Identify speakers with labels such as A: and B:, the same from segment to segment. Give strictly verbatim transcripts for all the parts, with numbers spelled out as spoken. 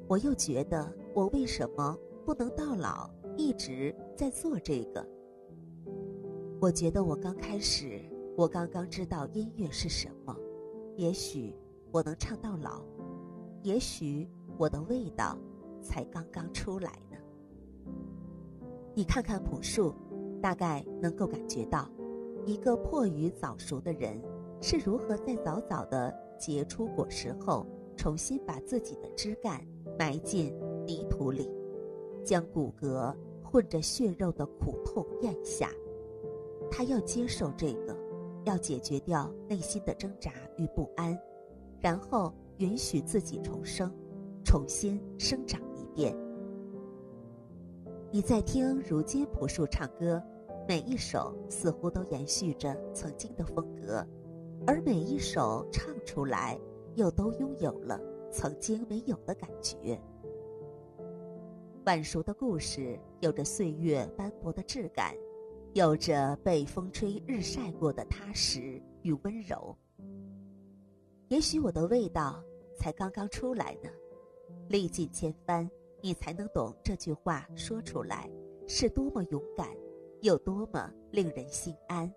A: 我又觉得我为什么不能到老一直在做这个？我觉得我刚开始，我刚刚知道音乐是什么，也许我能唱到老，也许我的味道才刚刚出来呢。你看看朴树，大概能够感觉到一个迫于早熟的人是如何在早早的结出果实后，重新把自己的枝干埋进泥土里，将骨骼混着血肉的苦痛咽下。他要接受这个，要解决掉内心的挣扎与不安，然后允许自己重生，重新生长一遍。你在听如今朴树唱歌，每一首似乎都延续着曾经的风格，而每一首唱出来又都拥有了曾经没有的感觉。晚熟的故事有着岁月斑驳的质感，有着被风吹日晒过的踏实与温柔。也许我的味道才刚刚出来呢，历尽千帆，你才能懂这句话说出来是多么勇敢，又多么令人心安。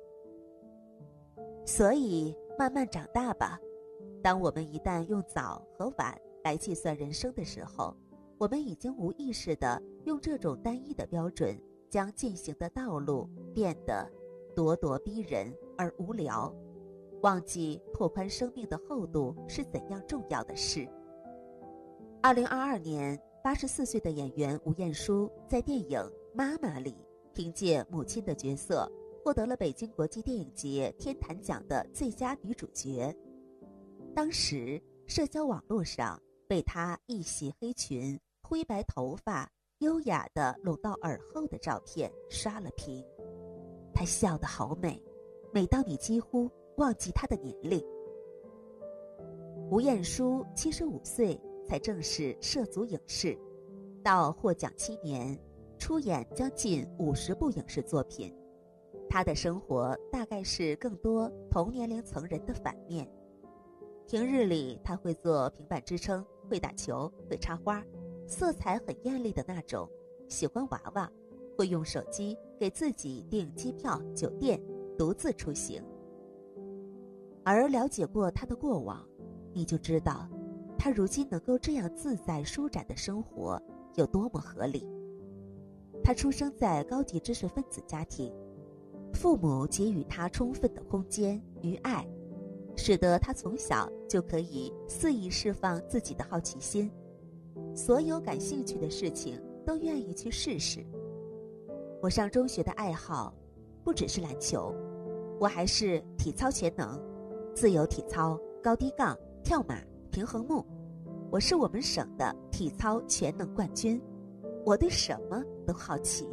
A: 所以慢慢长大吧，当我们一旦用早和晚来计算人生的时候，我们已经无意识地用这种单一的标准将进行的道路变得咄咄逼人而无聊，忘记拓宽生命的厚度是怎样重要的事。二零二二年，八十四岁的演员吴彦姝在电影《妈妈》里凭借母亲的角色获得了北京国际电影节天坛奖的最佳女主角。当时社交网络上被她一袭黑裙、灰白头发优雅地拢到耳后的照片刷了屏。她笑得好美，美到你几乎忘记她的年龄。吴彦姝七十五岁才正式涉足影视，到获奖七年，出演将近五十部影视作品。她的生活大概是更多同年龄层人的反面。平日里她会做平板支撑，会打球，会插花，色彩很艳丽的那种，喜欢娃娃，会用手机给自己订机票、酒店，独自出行。而了解过她的过往，你就知道她如今能够这样自在舒展的生活有多么合理。她出生在高级知识分子家庭，父母给予她充分的空间与爱，使得她从小就可以肆意释放自己的好奇心，所有感兴趣的事情都愿意去试试。我上中学的爱好不只是篮球，我还是体操全能，自由体操、高低杠、跳马、平衡木，我是我们省的体操全能冠军。我对什么都好奇。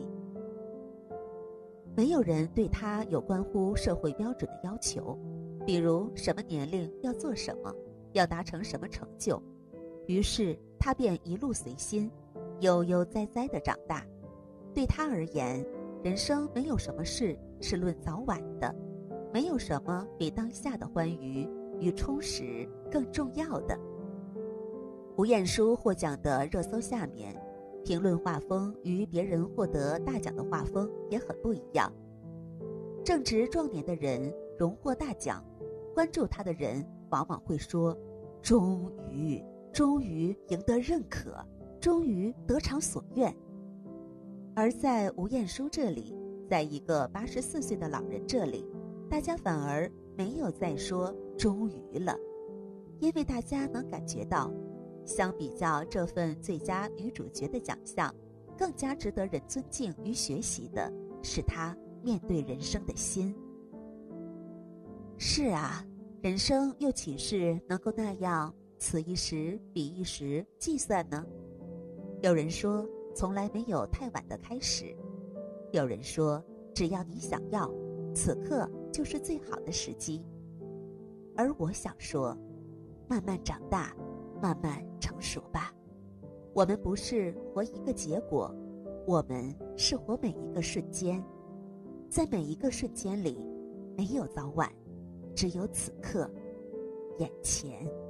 A: 没有人对他有关乎社会标准的要求，比如什么年龄要做什么，要达成什么成就，于是他便一路随心，悠悠哉哉地长大。对他而言，人生没有什么事是论早晚的，没有什么比当下的欢愉与充实更重要的。吴彦姝获奖的热搜下面，评论画风与别人获得大奖的画风也很不一样。正值壮年的人荣获大奖，关注他的人往往会说，终于终于赢得认可，终于得偿所愿。而在吴彦姝这里，在一个八十四岁的老人这里，大家反而没有再说终于了，因为大家能感觉到，相比较这份最佳女主角的奖项，更加值得人尊敬与学习的是她面对人生的心。是啊，人生又岂是能够那样此一时彼一时计算呢？有人说从来没有太晚的开始，有人说只要你想要，此刻就是最好的时机。而我想说，慢慢长大，慢慢成熟吧。我们不是活一个结果，我们是活每一个瞬间。在每一个瞬间里，没有早晚，只有此刻，眼前。